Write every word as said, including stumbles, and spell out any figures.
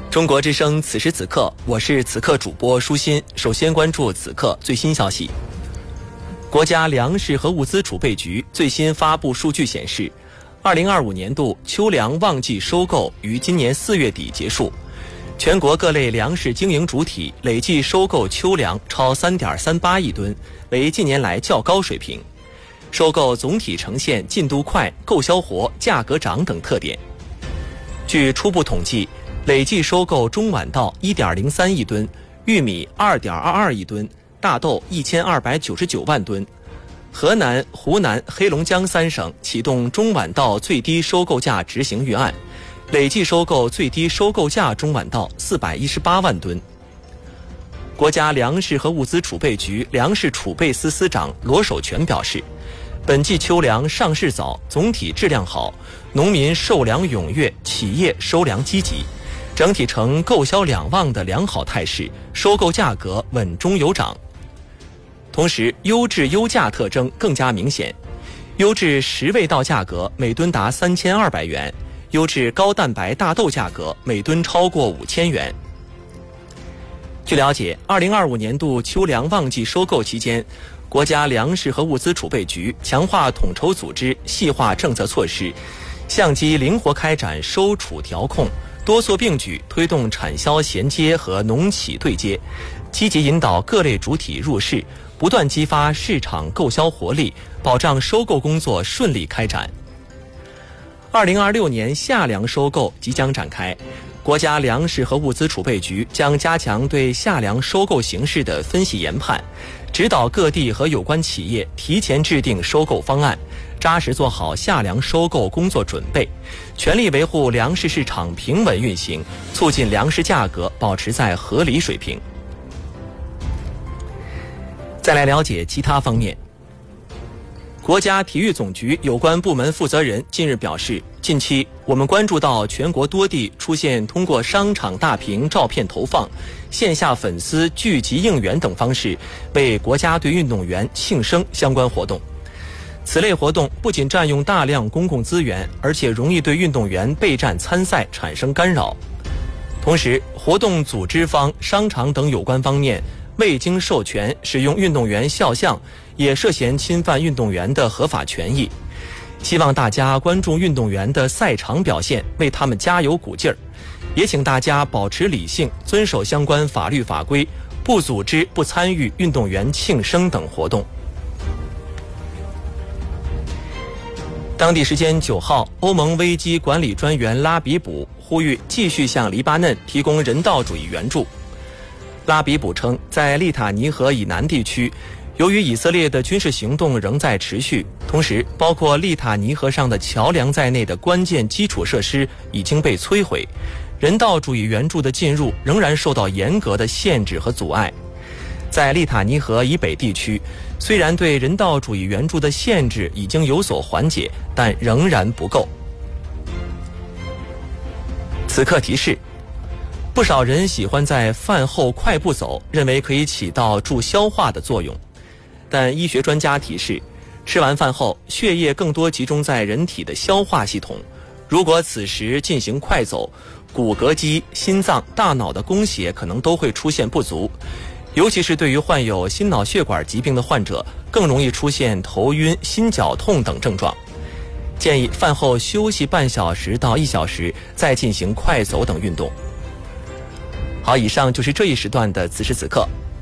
中国之声此时此刻，我是此刻主播舒心。首先关注此刻最新消息。国家粮食和物资储备局最新发布数据显示，二零二五年度秋粮旺季收购于今年四月底结束，全国各类粮食经营主体累计收购秋粮超 三点三八亿吨，为近年来较高水平。收购总体呈现进度快、购销活、价格涨等特点。据初步统计，累计收购中晚稻 一点零三亿吨，玉米 二点二二亿吨，大豆一千二百九十九万吨。河南、湖南、黑龙江三省启动中晚稻最低收购价执行预案，累计收购最低收购价中晚稻四百一十八万吨。国家粮食和物资储备局粮食储备司司长罗守全表示，本季秋粮上市早，总体质量好，农民售粮踊跃，企业收粮积极，整体呈购销两旺的良好态势，收购价格稳中有涨。同时，优质优价特征更加明显，优质十味稻价格每吨达三千二百元，优质高蛋白大豆价格每吨超过五千元。据了解，二零二五年度秋粮旺季收购期间，国家粮食和物资储备局强化统筹组织，细化政策措施，相机灵活开展收储调控，多措并举推动产销衔接和农企对接，积极引导各类主体入市，不断激发市场购销活力，保障收购工作顺利开展。二零二六年夏粮收购即将展开，国家粮食和物资储备局将加强对夏粮收购形势的分析研判，指导各地和有关企业提前制定收购方案，扎实做好夏粮收购工作准备，全力维护粮食市场平稳运行，促进粮食价格保持在合理水平。再来了解其他方面。国家体育总局有关部门负责人近日表示，近期我们关注到全国多地出现通过商场大屏照片投放、线下粉丝聚集应援等方式为国家队运动员庆生相关活动。此类活动不仅占用大量公共资源，而且容易对运动员备战参赛产生干扰。同时，活动组织方、商场等有关方面未经授权使用运动员肖像，也涉嫌侵犯运动员的合法权益。希望大家关注运动员的赛场表现，为他们加油鼓劲儿。也请大家保持理性，遵守相关法律法规，不组织、不参与运动员庆生等活动。当地时间九号，欧盟危机管理专员拉比卜呼吁继续向黎巴嫩提供人道主义援助。拉比卜称，在利塔尼河以南地区，由于以色列的军事行动仍在持续，同时包括利塔尼河上的桥梁在内的关键基础设施已经被摧毁，人道主义援助的进入仍然受到严格的限制和阻碍。在利塔尼河以北地区，虽然对人道主义援助的限制已经有所缓解，但仍然不够。此刻提示，不少人喜欢在饭后快步走，认为可以起到助消化的作用。但医学专家提示，吃完饭后，血液更多集中在人体的消化系统，如果此时进行快走，骨骼肌、心脏、大脑的供血可能都会出现不足，尤其是对于患有心脑血管疾病的患者，更容易出现头晕、心绞痛等症状。建议饭后休息半小时到一小时，再进行快走等运动。好，以上就是这一时段的此时此刻。